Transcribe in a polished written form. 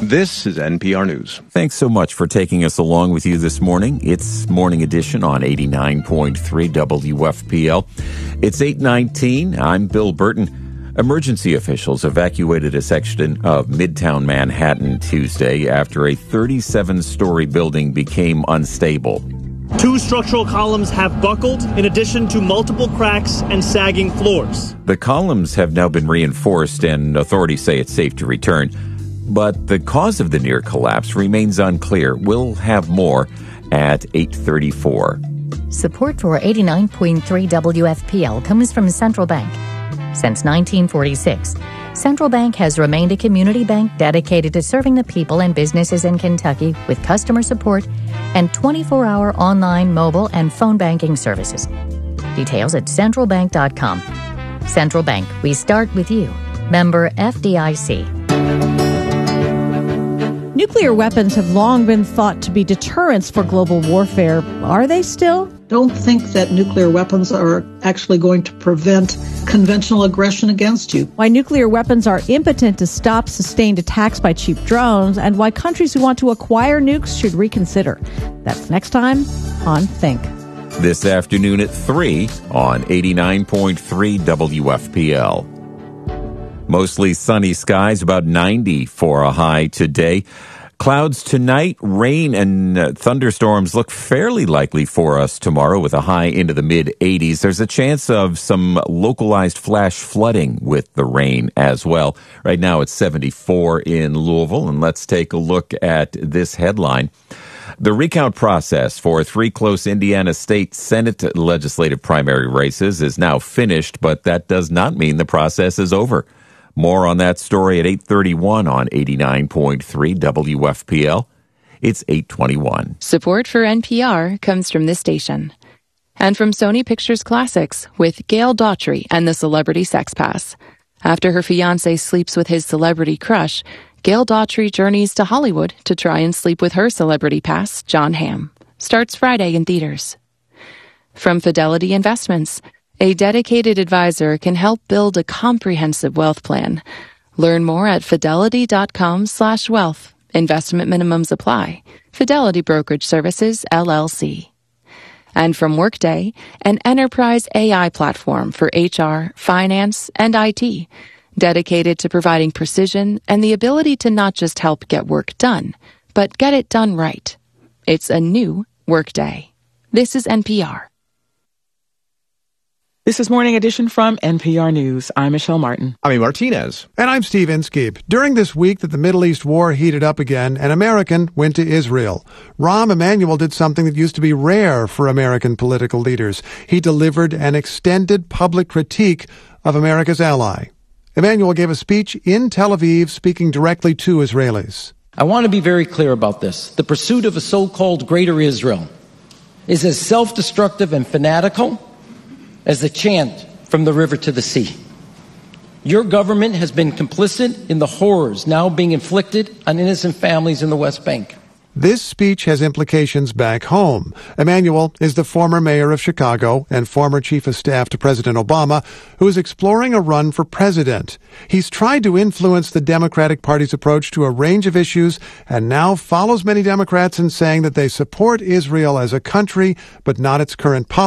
This is NPR News. Thanks so much for taking us along with you this morning. It's Morning Edition on 89.3 WFPL. It's 8:19. I'm Bill Burton. Emergency officials evacuated a section of Midtown Manhattan Tuesday after a 37-story building became unstable. 2 structural columns have buckled, in addition to multiple cracks and sagging floors. The columns have now been reinforced, and authorities say it's safe to return. But the cause of the near collapse remains unclear. We'll have more at 8:34. Support for 89.3 WFPL comes from Central Bank. Since 1946, Central Bank has remained a community bank dedicated to serving the people and businesses in Kentucky with customer support and 24-hour online, mobile, and phone banking services. Details at centralbank.com. Central Bank, we start with you. Member FDIC. Nuclear weapons have long been thought to be deterrents for global warfare. Are they still? Don't think that nuclear weapons are actually going to prevent conventional aggression against you. Why nuclear weapons are impotent to stop sustained attacks by cheap drones, and why countries who want to acquire nukes should reconsider. That's next time on Think. This afternoon at 3 on 89.3 WFPL. Mostly sunny skies, about 90 for a high today. Clouds tonight, rain and thunderstorms look fairly likely for us tomorrow with a high into the mid-80s. There's a chance of some localized flash flooding with the rain as well. Right now it's 74 in Louisville, and let's take a look at this headline. The recount process for 3 close Indiana State Senate legislative primary races is now finished, but that does not mean the process is over. More on that story at 8:31 on 89.3 WFPL. It's 8:21. Support for NPR comes from this station. And from Sony Pictures Classics with Gail Daughtry and the Celebrity Sex Pass. After her fiancé sleeps with his celebrity crush, Gail Daughtry journeys to Hollywood to try and sleep with her celebrity pass, John Hamm. Starts Friday in theaters. From Fidelity Investments. A dedicated advisor can help build a comprehensive wealth plan. Learn more at fidelity.com/wealth. Investment minimums apply. Fidelity Brokerage Services, LLC. And from Workday, an enterprise AI platform for HR, finance, and IT, dedicated to providing precision and the ability to not just help get work done, but get it done right. It's a new Workday. This is NPR. This is Morning Edition from NPR News. I'm Michelle Martin. I'm Martinez. And I'm Steve Inskeep. During this week that the Middle East war heated up again, an American went to Israel. Rahm Emanuel did something that used to be rare for American political leaders. He delivered an extended public critique of America's ally. Emanuel gave a speech in Tel Aviv speaking directly to Israelis. I want to be very clear about this. The pursuit of a so-called Greater Israel is as self-destructive and fanatical as the chant from the river to the sea. Your government has been complicit in the horrors now being inflicted on innocent families in the West Bank. This speech has implications back home. Emanuel is the former mayor of Chicago and former chief of staff to President Obama, who is exploring a run for president. He's tried to influence the Democratic Party's approach to a range of issues and now follows many Democrats in saying that they support Israel as a country, but not its current policy.